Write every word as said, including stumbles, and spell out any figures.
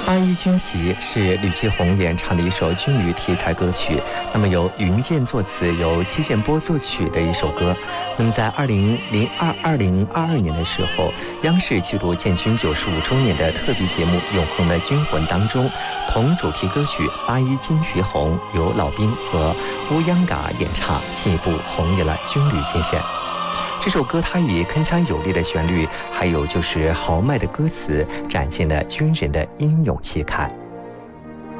八一军旗是吕继红演唱的一首军旅题材歌曲，那么由云健作词，由戚建波作曲的一首歌。那么在二零零二二零二二年的时候，央视记录建军九十五周年的特别节目《永恒的军魂》当中，同主题歌曲《八一金旗红》由老兵和乌央嘎演唱，进一步弘扬了军旅精神。这首歌它以铿锵有力的旋律，还有就是豪迈的歌词，展现了军人的英勇气概。